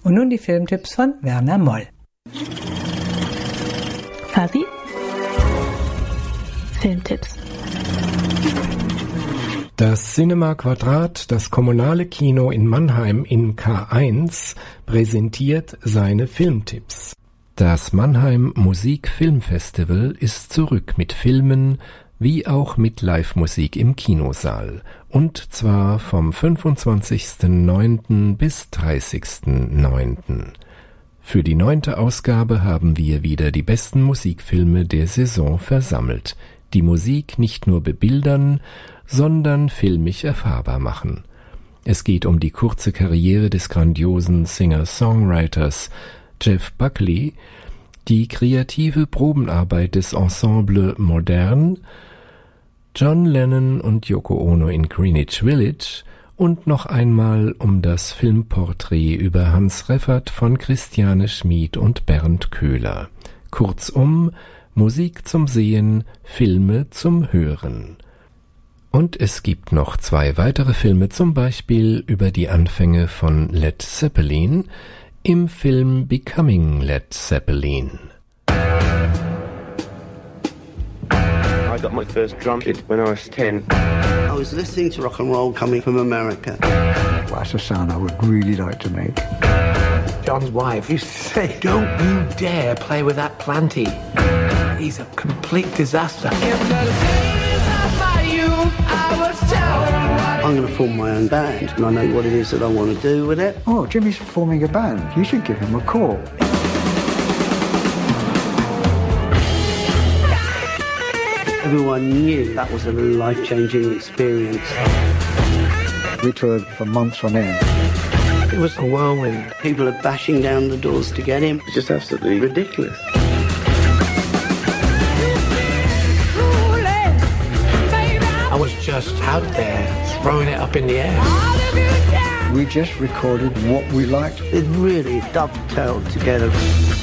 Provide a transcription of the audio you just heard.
Und nun die Filmtipps von Werner Moll. Fabi? Filmtipps. Das Cinema Quadrat, das kommunale Kino in Mannheim in K1, präsentiert seine Filmtipps. Das Mannheim Musik-Film-Festival ist zurück mit Filmen wie auch mit Live-Musik im Kinosaal. Und zwar vom 25.09. bis 30.09. Für die 9. Ausgabe haben wir wieder die besten Musikfilme der Saison versammelt, die Musik nicht nur bebildern, sondern filmisch erfahrbar machen. Es geht um die kurze Karriere des grandiosen Singer-Songwriters Jeff Buckley, die kreative Probenarbeit des Ensemble Modern, John Lennon und Yoko Ono in Greenwich Village und noch einmal um das Filmporträt über Hans Reffert von Christiane Schmid und Bernd Köhler. Kurzum, Musik zum Sehen, Filme zum Hören. Und es gibt noch 2 weitere Filme, zum Beispiel über die Anfänge von Led Zeppelin im Film Becoming Led Zeppelin. I got my first drum kit when I was 10. I was listening to rock and roll coming from America. Well, that's a sound I would really like to make. John's wife used to say, "Don't you dare play with that planty. He's a complete disaster." I'm going to form my own band, and I know what it is that I want to do with it. Oh, Jimmy's forming a band. You should give him a call. Everyone knew that was a life-changing experience. We toured for months on end. It was a whirlwind. People are bashing down the doors to get him. It's just absolutely ridiculous. I was just out there throwing it up in the air. We just recorded what we liked. It really dovetailed together.